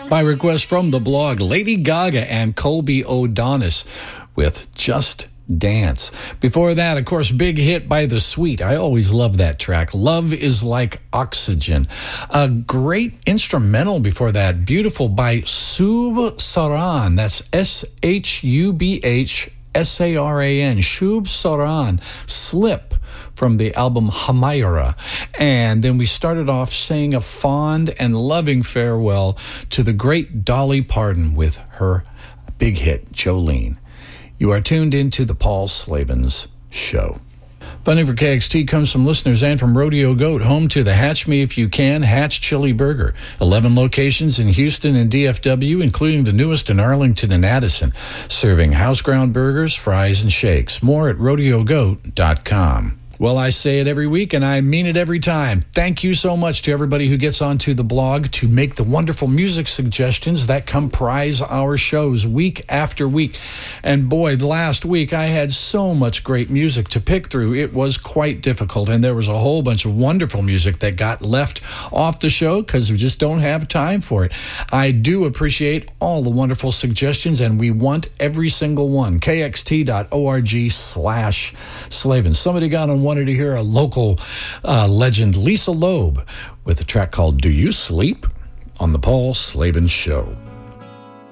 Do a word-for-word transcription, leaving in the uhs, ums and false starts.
By request from the blog, Lady Gaga and Colby O'Donis with Just Dance. Before that, of course, big hit by The Sweet. I always love that track. Love is Like Oxygen. A great instrumental before that. Beautiful by Shubh Saran. That's S H U B H S A R A N. Shubh Saran. Slip, from the album Hamayra. And then we started off saying a fond and loving farewell to the great Dolly Parton with her big hit, Jolene. You are tuned into the Paul Slavens Show. Funding for K X T comes from listeners and from Rodeo Goat, home to the Hatch Me If You Can Hatch Chili Burger. eleven locations in Houston and D F W, including the newest in Arlington and Addison, serving house-ground burgers, fries, and shakes. More at rodeo goat dot com. Well, I say it every week, and I mean it every time. Thank you so much to everybody who gets onto the blog to make the wonderful music suggestions that comprise our shows week after week. And boy, last week I had so much great music to pick through. It was quite difficult, and there was a whole bunch of wonderful music that got left off the show because we just don't have time for it. I do appreciate all the wonderful suggestions, and we want every single one. K X T dot org slash Slavens. Somebody got on wanted to hear a local uh, legend, Lisa Loeb, with a track called Do You Sleep? On the Paul Slavens Show.